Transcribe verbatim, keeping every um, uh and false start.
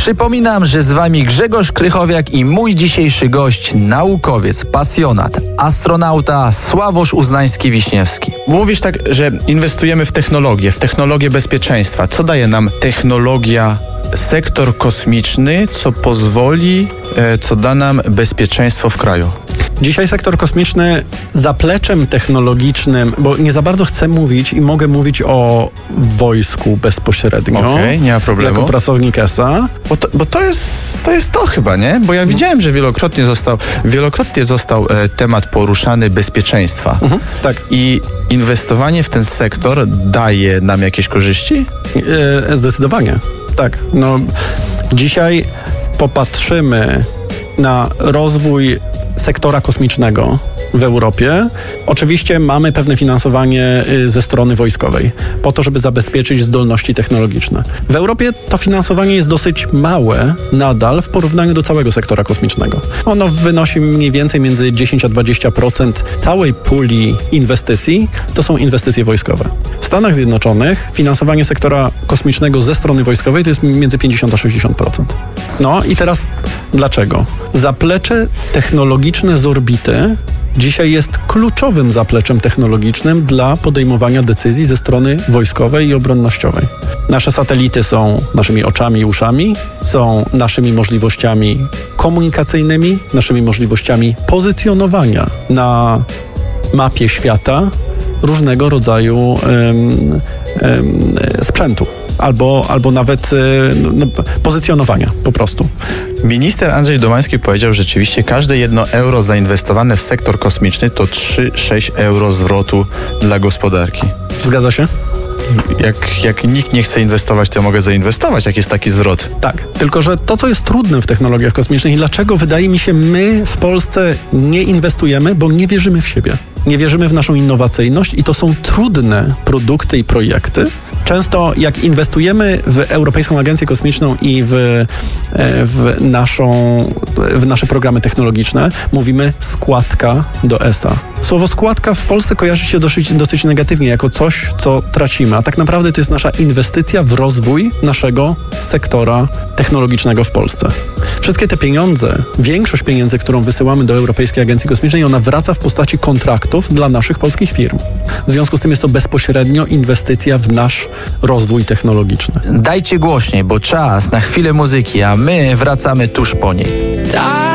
Przypominam, że z wami Grzegorz Krychowiak i mój dzisiejszy gość, naukowiec, pasjonat, astronauta Sławosz Uznański-Wiśniewski. Mówisz tak, że inwestujemy w technologię, w technologię bezpieczeństwa. Co daje nam technologia, sektor kosmiczny, co pozwoli, e, co da nam bezpieczeństwo w kraju? Dzisiaj sektor kosmiczny zapleczem technologicznym, bo nie za bardzo chcę mówić i mogę mówić o wojsku bezpośrednio. Okej, okay, nie ma problemu. Jako pracownik E S A. Bo to, bo to jest to jest to chyba, nie? Bo ja widziałem, że wielokrotnie został, wielokrotnie został e, temat poruszany bezpieczeństwa. Mhm, tak. I inwestowanie w ten sektor daje nam jakieś korzyści? E, zdecydowanie. Tak. No, dzisiaj popatrzymy na rozwój sektora kosmicznego w Europie. Oczywiście mamy pewne finansowanie ze strony wojskowej, po to, żeby zabezpieczyć zdolności technologiczne. W Europie to finansowanie jest dosyć małe nadal w porównaniu do całego sektora kosmicznego. Ono wynosi mniej więcej między dziesięć a dwadzieścia procent całej puli inwestycji, to są inwestycje wojskowe. W Stanach Zjednoczonych finansowanie sektora kosmicznego ze strony wojskowej to jest między pięćdziesiąt a sześćdziesiąt procent. No i teraz dlaczego? Zaplecze technologiczne z orbity dzisiaj jest kluczowym zapleczem technologicznym dla podejmowania decyzji ze strony wojskowej i obronnościowej. Nasze satelity są naszymi oczami i uszami, są naszymi możliwościami komunikacyjnymi, naszymi możliwościami pozycjonowania na mapie świata różnego rodzaju um, um, sprzętu. Albo, albo nawet no, pozycjonowania po prostu. Minister Andrzej Domański powiedział, że rzeczywiście każde jedno euro zainwestowane w sektor kosmiczny to trzy sześć euro zwrotu dla gospodarki. Zgadza się? Jak, jak nikt nie chce inwestować, to ja mogę zainwestować, jak jest taki zwrot. Tak, tylko że to, co jest trudne w technologiach kosmicznych i dlaczego wydaje mi się, my w Polsce nie inwestujemy, bo nie wierzymy w siebie. Nie wierzymy w naszą innowacyjność i to są trudne produkty i projekty. Często jak inwestujemy w Europejską Agencję Kosmiczną i w, w, naszą, w nasze programy technologiczne, mówimy składka do E S A. Słowo składka w Polsce kojarzy się dosyć, dosyć negatywnie, jako coś, co tracimy, a tak naprawdę to jest nasza inwestycja w rozwój naszego sektora technologicznego w Polsce. Wszystkie te pieniądze, większość pieniędzy, którą wysyłamy do Europejskiej Agencji Kosmicznej, ona wraca w postaci kontraktów dla naszych polskich firm. W związku z tym jest to bezpośrednio inwestycja w nasz rozwój technologiczny. Dajcie głośniej, bo czas na chwilę muzyki, a my wracamy tuż po niej.